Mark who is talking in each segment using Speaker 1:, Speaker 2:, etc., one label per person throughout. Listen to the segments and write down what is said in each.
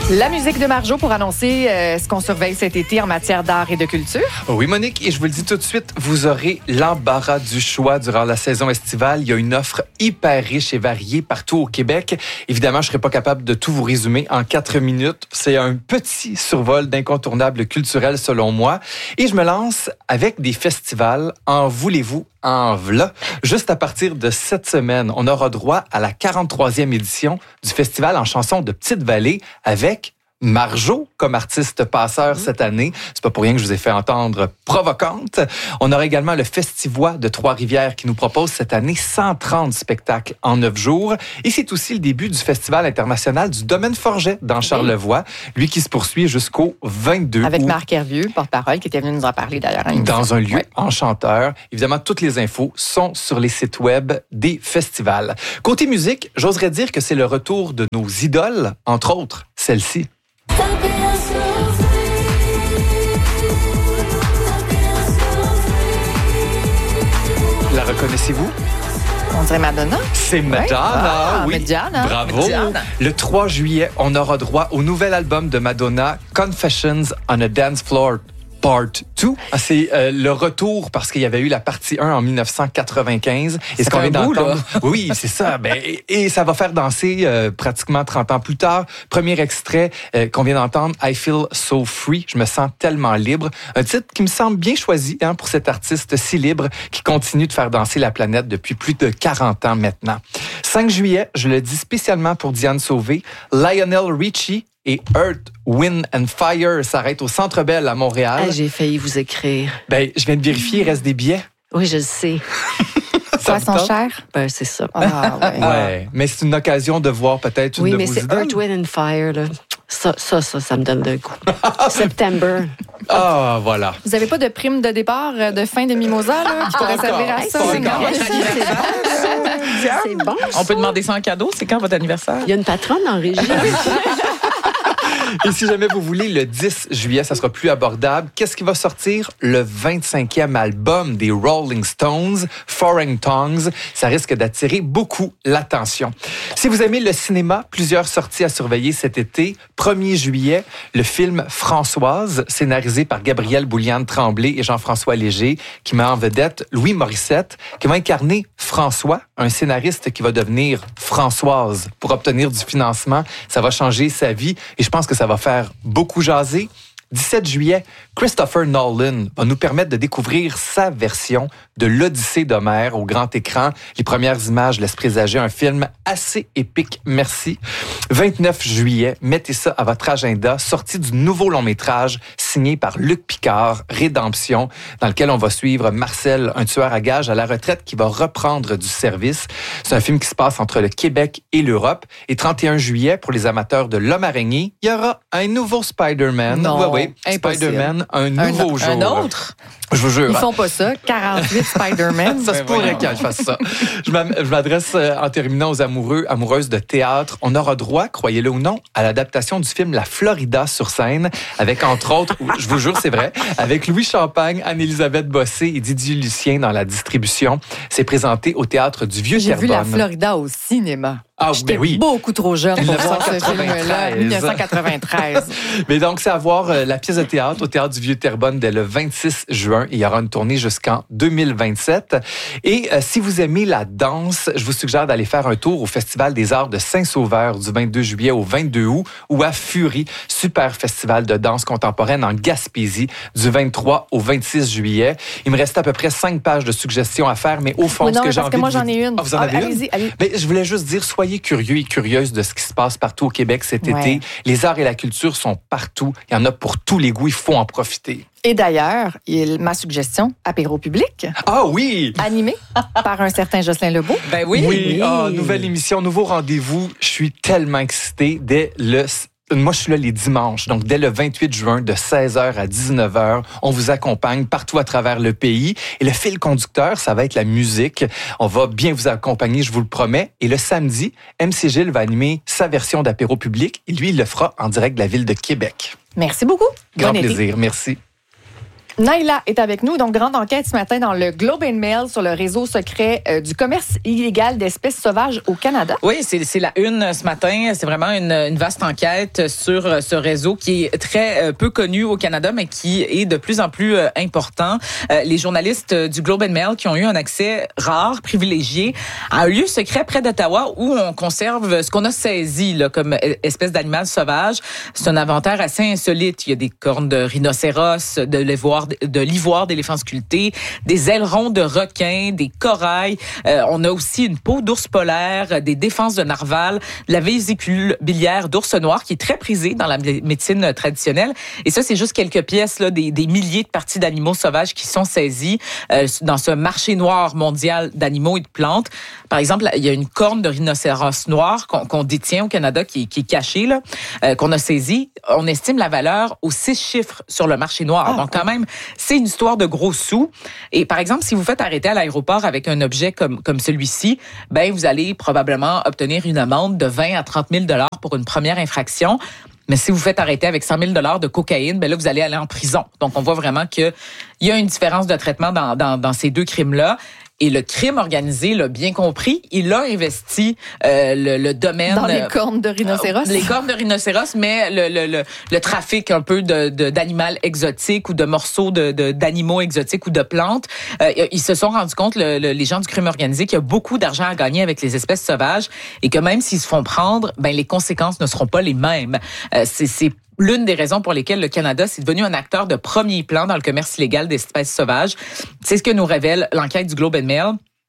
Speaker 1: La musique de Marjo pour annoncer ce qu'on surveille cet été en matière d'art et de culture.
Speaker 2: Oui, Monique, et je vous le dis tout de suite, vous aurez l'embarras du choix durant la saison estivale. Il y a une offre hyper riche et variée partout au Québec. Évidemment, je ne serai pas capable de tout vous résumer en 4 minutes. C'est un petit survol d'incontournables culturels selon moi. Et je me lance avec des festivals. En voulez-vous? En v'là. Juste à partir de cette semaine, on aura droit à la 43e édition du festival en chansons de Petite-Vallée avec Marjo comme artiste passeur cette année. C'est pas pour rien que je vous ai fait entendre Provocante. On aura également le Festivois de Trois-Rivières qui nous propose cette année 130 spectacles en 9 jours. Et c'est aussi le début du Festival international du Domaine Forget dans Charlevoix. Lui qui se poursuit jusqu'au 22
Speaker 1: Avec
Speaker 2: août.
Speaker 1: Marc Hervieux, porte-parole, qui était venu nous en parler d'ailleurs.
Speaker 2: Dans un lieu enchanteur. Évidemment, toutes les infos sont sur les sites web des festivals. Côté musique, j'oserais dire que c'est le retour de nos idoles, entre autres celle-ci. La reconnaissez-vous?
Speaker 1: On dirait Madonna.
Speaker 2: C'est Madonna, oui.
Speaker 1: Madonna.
Speaker 2: Bravo.
Speaker 1: Madonna.
Speaker 2: Le 3 juillet, on aura droit au nouvel album de Madonna, Confessions on a Dance Floor Part 2. C'est le retour parce qu'il y avait eu la partie 1 en 1995. Et ce qu'on vient d'entendre, oui, c'est ça. Et ça va faire danser pratiquement 30 ans plus tard. Premier extrait qu'on vient d'entendre, I Feel So Free. Je me sens tellement libre. Un titre qui me semble bien choisi pour cet artiste si libre qui continue de faire danser la planète depuis plus de 40 ans maintenant. 5 juillet, je le dis spécialement pour Diane Sauvé, Lionel Richie et Earth, Wind and Fire s'arrêtent au Centre Bell à Montréal.
Speaker 3: Ah, j'ai failli vous écrire.
Speaker 2: Je viens de vérifier, il reste des billets.
Speaker 3: Oui, je le sais.
Speaker 1: Quoi, son cher?
Speaker 3: C'est ça.
Speaker 1: Ah, ouais.
Speaker 2: Ouais, mais c'est une occasion de voir peut-être une de vos idoles.
Speaker 3: Oui, mais c'est Earth, Wind and Fire, là. Ça me donne le goût. September.
Speaker 2: Ah, voilà.
Speaker 1: Vous n'avez pas de prime de départ de fin de mimosa là, qui pourrait servir à ça?
Speaker 3: C'est bon.
Speaker 4: On peut demander ça en cadeau. C'est quand votre anniversaire?
Speaker 3: Il y a une patronne en régie.
Speaker 2: Et si jamais vous voulez, le 10 juillet, ça sera plus abordable. Qu'est-ce qui va sortir? Le 25e album des Rolling Stones, Foreign Tongues. Ça risque d'attirer beaucoup l'attention. Si vous aimez le cinéma, plusieurs sorties à surveiller cet été. 1er juillet, le film Françoise, scénarisé par Gabrielle Bouliane-Tremblay et Jean-François Léger, qui met en vedette Louis Morissette, qui va incarner François, un scénariste qui va devenir Françoise pour obtenir du financement. Ça va changer sa vie et je pense que ça va faire beaucoup jaser. 17 juillet, Christopher Nolan va nous permettre de découvrir sa version de l'Odyssée d'Homère au grand écran. Les premières images laissent présager un film assez épique, merci. 29 juillet, mettez ça à votre agenda, sortie du nouveau long-métrage signé par Luc Picard, Rédemption, dans lequel on va suivre Marcel, un tueur à gages à la retraite qui va reprendre du service. C'est un film qui se passe entre le Québec et l'Europe. Et 31 juillet, pour les amateurs de l'homme-araignée, il y aura un nouveau Spider-Man.
Speaker 1: Non,
Speaker 2: oui, Spider-Man, un nouveau jour.
Speaker 4: Un autre?
Speaker 2: Je vous jure.
Speaker 1: Ils font pas ça. 48 Spider-Man.
Speaker 2: Ça se pourrait qu'ils fassent ça. Je m'adresse en terminant aux amoureuses de théâtre. On aura droit, croyez-le ou non, à l'adaptation du film La Florida sur scène, avec entre autres, je vous jure c'est vrai, avec Louis Champagne, Anne-Élisabeth Bossé et Didier Lucien dans la distribution. C'est présenté au Théâtre du Vieux-Terrebonne.
Speaker 1: J'ai vu La Florida au cinéma.
Speaker 2: Ah,
Speaker 1: J'étais
Speaker 2: oui.
Speaker 1: beaucoup trop jeune pour voir ce film-là. 1993.
Speaker 2: Mais donc, c'est à voir la pièce de théâtre au Théâtre du Vieux-Terrebonne dès le 26 juin. Il y aura une tournée jusqu'en 2027. Et si vous aimez la danse, je vous suggère d'aller faire un tour au Festival des Arts de Saint-Sauveur du 22 juillet au 22 août ou à Fury, super festival de danse contemporaine en Gaspésie du 23 au 26 juillet. Il me reste à peu près 5 pages de suggestions à faire, mais au fond, ce que j'ai envie
Speaker 1: que moi,
Speaker 2: de vous...
Speaker 1: j'en ai une.
Speaker 2: Ah, vous en avez
Speaker 1: allez-y, allez.
Speaker 2: Mais je voulais juste dire, soyez curieux et curieuses de ce qui se passe partout au Québec cet été. Les arts et la culture sont partout. Il y en a pour tous les goûts. Il faut en profiter.
Speaker 1: Et d'ailleurs, ma suggestion, apéro public.
Speaker 2: Ah oui!
Speaker 1: Animé par un certain Jocelyn Lebeau.
Speaker 4: Ben oui.
Speaker 2: Oui, nouvelle émission, nouveau rendez-vous. Je suis tellement excitée Moi, je suis là les dimanches. Donc, dès le 28 juin, de 16h à 19h, on vous accompagne partout à travers le pays. Et le fil conducteur, ça va être la musique. On va bien vous accompagner, je vous le promets. Et le samedi, MC Gilles va animer sa version d'apéro public. Et lui, il le fera en direct de la ville de Québec.
Speaker 1: Merci beaucoup.
Speaker 2: Grand
Speaker 1: Bon été.
Speaker 2: plaisir. Merci.
Speaker 1: Naila est avec nous. Donc, grande enquête ce matin dans le Globe and Mail sur le réseau secret du commerce illégal d'espèces sauvages au Canada.
Speaker 4: Oui, c'est la une ce matin. C'est vraiment une vaste enquête sur ce réseau qui est très peu connu au Canada, mais qui est de plus en plus important. Les journalistes du Globe and Mail qui ont eu un accès rare, privilégié, à un lieu secret près d'Ottawa où on conserve ce qu'on a saisi là, comme espèce d'animal sauvage. C'est un inventaire assez insolite. Il y a des cornes de rhinocéros, de l'ivoire d'éléphant sculpté, des ailerons de requins, des corails. On a aussi une peau d'ours polaire, des défenses de narval, la vésicule biliaire d'ours noir qui est très prisée dans la médecine traditionnelle. Et ça, c'est juste quelques pièces là, des milliers de parties d'animaux sauvages qui sont saisies dans ce marché noir mondial d'animaux et de plantes. Par exemple, il y a une corne de rhinocéros noir qu'on détient au Canada qui est cachée, là, qu'on a saisie. On estime la valeur aux 6 chiffres sur le marché noir. Donc, quand même, c'est une histoire de gros sous. Et par exemple, si vous faites arrêter à l'aéroport avec un objet comme celui-ci, ben vous allez probablement obtenir une amende de 20 à 30 000 $ pour une première infraction. Mais si vous faites arrêter avec 100 000 $ de cocaïne, ben là, vous allez aller en prison. Donc, on voit vraiment qu'il y a une différence de traitement dans ces deux crimes-là. Et le crime organisé l'a bien compris. Il a investi le domaine...
Speaker 1: Dans les cornes de rhinocéros.
Speaker 4: Les cornes de rhinocéros, mais le trafic un peu d'animaux exotiques ou de morceaux d'animaux exotiques ou de plantes. Ils se sont rendus compte, les gens du crime organisé, qu'il y a beaucoup d'argent à gagner avec les espèces sauvages et que même s'ils se font prendre, ben les conséquences ne seront pas les mêmes. C'est l'une des raisons pour lesquelles le Canada c'est devenu un acteur de premier plan dans le commerce illégal d'espèces sauvages. C'est ce que nous révèle l'enquête du Globe and Mail.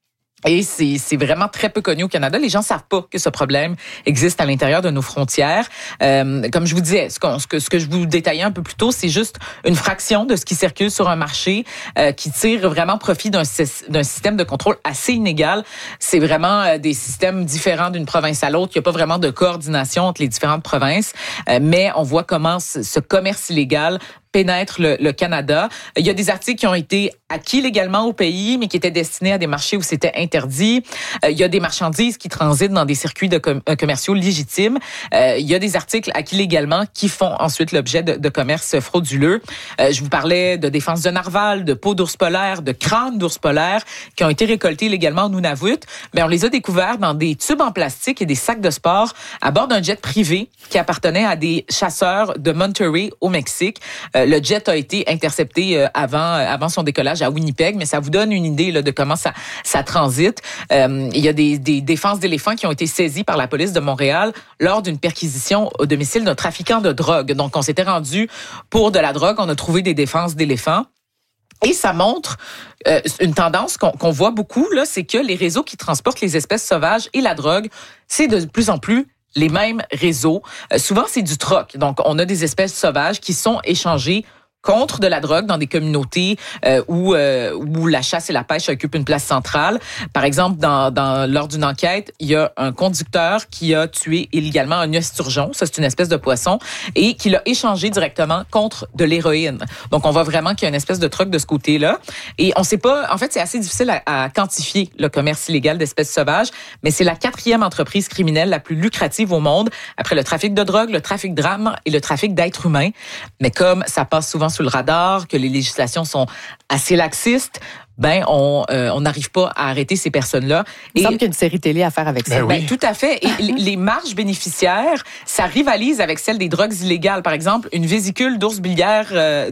Speaker 4: Et c'est vraiment très peu connu au Canada. Les gens savent pas que ce problème existe à l'intérieur de nos frontières. Comme je vous disais, ce que je vous détaillais un peu plus tôt, c'est juste une fraction de ce qui circule sur un marché qui tire vraiment profit d'un système de contrôle assez inégal. C'est vraiment des systèmes différents d'une province à l'autre. Il n'y a pas vraiment de coordination entre les différentes provinces. Mais on voit comment ce commerce illégal pénètre le Canada. Il y a des articles qui ont été acquis légalement au pays, mais qui étaient destinés à des marchés où c'était interdit. Il y a des marchandises qui transitent dans des circuits commerciaux légitimes. Il y a des articles acquis légalement qui font ensuite l'objet de commerce frauduleux. Je vous parlais de défense de narval, de peau d'ours polaire, de crâne d'ours polaire qui ont été récoltés légalement au Nunavut. Mais on les a découverts dans des tubes en plastique et des sacs de sport à bord d'un jet privé qui appartenait à des chasseurs de Monterey au Mexique. Le jet a été intercepté avant son décollage à Winnipeg, mais ça vous donne une idée là, de comment ça transite. Il y a des défenses d'éléphants qui ont été saisies par la police de Montréal lors d'une perquisition au domicile d'un trafiquant de drogue. Donc, on s'était rendu pour de la drogue. On a trouvé des défenses d'éléphants. Et ça montre une tendance qu'on voit beaucoup, là, c'est que les réseaux qui transportent les espèces sauvages et la drogue, c'est de plus en plus les mêmes réseaux. Souvent, c'est du troc. Donc, on a des espèces sauvages qui sont échangées contre de la drogue dans des communautés où la chasse et la pêche occupent une place centrale. Par exemple, lors d'une enquête, il y a un conducteur qui a tué illégalement un esturgeon, ça c'est une espèce de poisson, et qui l'a échangé directement contre de l'héroïne. Donc, on voit vraiment qu'il y a une espèce de troc de ce côté-là. Et on sait pas, en fait, c'est assez difficile à quantifier le commerce illégal d'espèces sauvages, mais c'est la 4e entreprise criminelle la plus lucrative au monde, après le trafic de drogue, le trafic d'armes et le trafic d'êtres humains. Mais comme ça passe souvent sous le radar, que les législations sont assez laxistes, ben on n'arrive pas à arrêter ces personnes-là.
Speaker 1: Il semble qu'il y a une série télé à faire avec ça.
Speaker 4: Ben, tout à fait. Et les marges bénéficiaires, ça rivalise avec celles des drogues illégales. Par exemple, une vésicule biliaire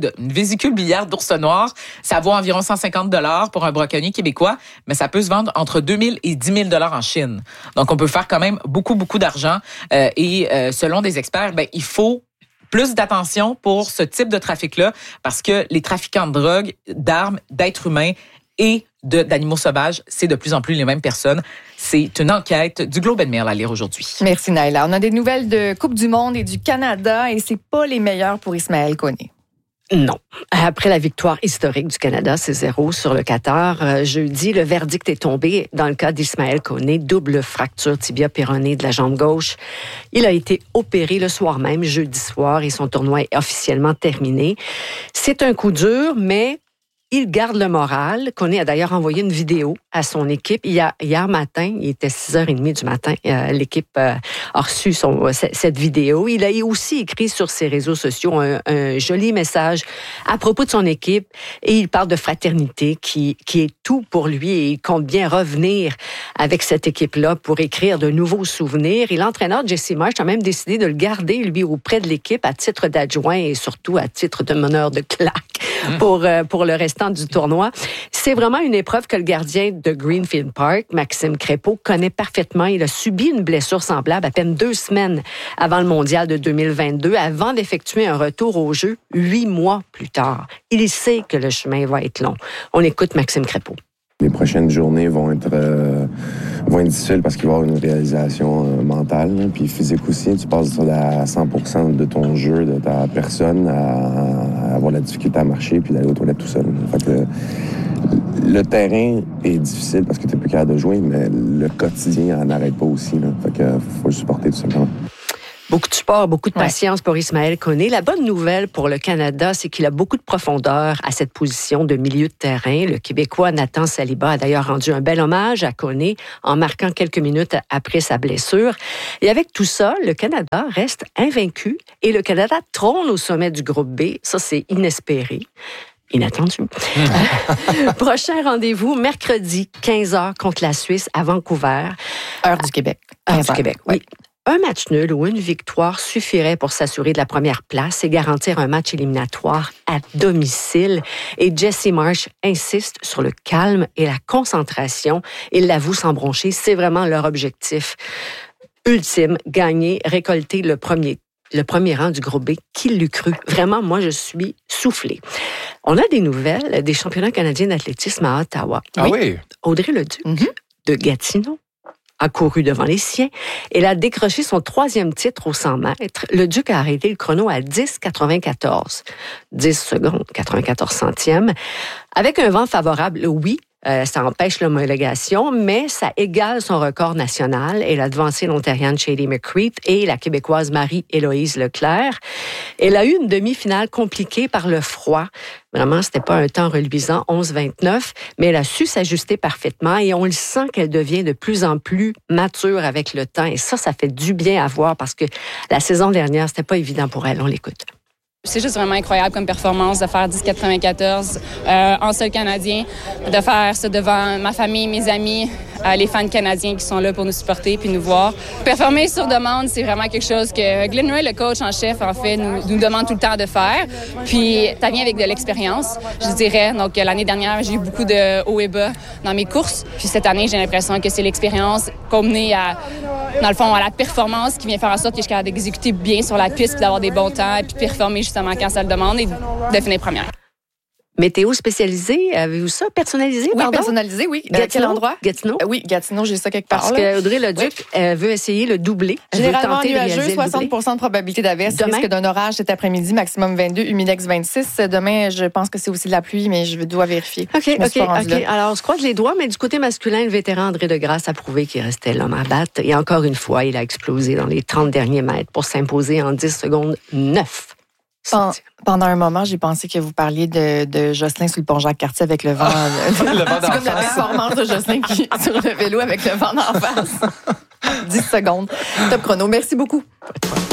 Speaker 4: d'ours noir, ça vaut environ 150 $ pour un braconnier québécois, mais ça peut se vendre entre 2 000 et 10 000 $ en Chine. Donc, on peut faire quand même beaucoup, beaucoup d'argent. Et selon des experts, ben il faut plus d'attention pour ce type de trafic-là parce que les trafiquants de drogue, d'armes, d'êtres humains et d'animaux sauvages, c'est de plus en plus les mêmes personnes. C'est une enquête du Globe and Mail à lire aujourd'hui.
Speaker 1: Merci Naila. On a des nouvelles de Coupe du Monde et du Canada et c'est pas les meilleures pour Ismaël Koné.
Speaker 3: Non. Après la victoire historique du Canada, c'est 0 sur le Qatar, jeudi, le verdict est tombé dans le cas d'Ismaël Koné, double fracture tibia-péronée de la jambe gauche. Il a été opéré le soir même, jeudi soir, et son tournoi est officiellement terminé. C'est un coup dur, mais il garde le moral. Koné a d'ailleurs envoyé une vidéo à son équipe. Hier matin, il était 6h30 du matin, l'équipe a reçu cette vidéo. Il a aussi écrit sur ses réseaux sociaux un joli message à propos de son équipe et il parle de fraternité qui est tout pour lui et il compte bien revenir avec cette équipe-là pour écrire de nouveaux souvenirs. Et l'entraîneur Jesse Marsh a même décidé de le garder, lui, auprès de l'équipe à titre d'adjoint et surtout à titre de meneur de claque pour le restant du tournoi. C'est vraiment une épreuve que le gardien de Greenfield Park, Maxime Crépeau, connaît parfaitement. Il a subi une blessure semblable à peine 2 semaines avant le mondial de 2022, avant d'effectuer un retour au jeu 8 mois plus tard. Il sait que le chemin va être long. On écoute Maxime Crépeau.
Speaker 5: Les prochaines journées vont être difficiles parce qu'il va y avoir une réalisation mentale, là, puis physique aussi. Tu passes à 100% de ton jeu, de ta personne, à avoir la difficulté à marcher puis d'aller aux toilettes tout seul. Fait que le terrain est difficile parce que tu n'es plus capable de jouer, mais le quotidien n'arrête pas aussi. Là. Fait que faut le supporter tout simplement.
Speaker 3: Beaucoup de sport, beaucoup de patience pour Ismaël Koné. La bonne nouvelle pour le Canada, c'est qu'il a beaucoup de profondeur à cette position de milieu de terrain. Le Québécois Nathan Saliba a d'ailleurs rendu un bel hommage à Koné en marquant quelques minutes après sa blessure. Et avec tout ça, le Canada reste invaincu et le Canada trône au sommet du groupe B. Ça, c'est inespéré. Inattendu. Prochain rendez-vous, mercredi, 15h contre la Suisse à Vancouver.
Speaker 1: Heure du Québec.
Speaker 3: Heure du Québec, oui. Un match nul ou une victoire suffirait pour s'assurer de la première place et garantir un match éliminatoire à domicile. Et Jesse Marsh insiste sur le calme et la concentration. Il l'avoue sans broncher, c'est vraiment leur objectif ultime, gagner, récolter le premier rang du groupe B. Qui l'eût cru? Vraiment, moi, je suis soufflée. On a des nouvelles des championnats canadiens d'athlétisme à Ottawa.
Speaker 2: Ah oui?
Speaker 3: Audrey Leduc de Gatineau a couru devant les siens. Elle a décroché son 3e titre aux 100 mètres. Le Duc a arrêté le chrono à 10,94. 10 secondes, 94 centièmes. Avec un vent favorable, oui, ça empêche l'homologation, mais ça égale son record national. Elle a devancé l'Ontarienne Shady McCreath et la Québécoise Marie-Héloïse Leclerc. Elle a eu une demi-finale compliquée par le froid. Vraiment, c'était pas un temps reluisant, 11,29, mais elle a su s'ajuster parfaitement et on le sent qu'elle devient de plus en plus mature avec le temps. Et ça fait du bien à voir parce que la saison dernière, c'était pas évident pour elle. On l'écoute.
Speaker 6: C'est juste vraiment incroyable comme performance de faire 10,94 en seul Canadien, de faire ça devant ma famille, mes amis, les fans canadiens qui sont là pour nous supporter puis nous voir. Performer sur demande, c'est vraiment quelque chose que Glenn Ray, le coach en chef, en fait, nous demande tout le temps de faire. Puis ça vient avec de l'expérience, je dirais. Donc l'année dernière, j'ai eu beaucoup de hauts et bas dans mes courses. Puis cette année, j'ai l'impression que c'est l'expérience combinée à, dans le fond, à la performance qui vient faire en sorte que je suis capable d'exécuter bien sur la piste, puis d'avoir des bons temps, et puis performer justement quand ça le demande et de finir première.
Speaker 3: Météo spécialisée, avez-vous ça? Personnalisé,
Speaker 1: oui,
Speaker 3: pardon?
Speaker 1: Personnalisé, oui.
Speaker 3: Gatineau?
Speaker 1: Quel endroit?
Speaker 3: Gatineau?
Speaker 1: Oui, Gatineau, j'ai ça quelque part.
Speaker 3: Parce que Audrey Leduc veut essayer le doublé.
Speaker 1: Généralement nuageux, 60 % de probabilité d'averse.
Speaker 3: Demain?
Speaker 1: Risque d'un orage cet après-midi, maximum 22, humidex 26. Demain, je pense que c'est aussi de la pluie, mais je dois vérifier.
Speaker 3: OK. Alors, on se croise les doigts, mais du côté masculin, le vétéran André Degrasse a prouvé qu'il restait l'homme à battre. Et encore une fois, il a explosé dans les 30 derniers mètres pour s'imposer en 10 secondes 9.
Speaker 1: Pendant un moment, j'ai pensé que vous parliez de Jocelyn sur le pont Jacques-Cartier avec le vent.
Speaker 2: Le vent d'en
Speaker 1: c'est comme la
Speaker 2: face.
Speaker 1: performance de Jocelyn qui sur le vélo avec le vent d'en face. 10 secondes. Top chrono. Merci beaucoup.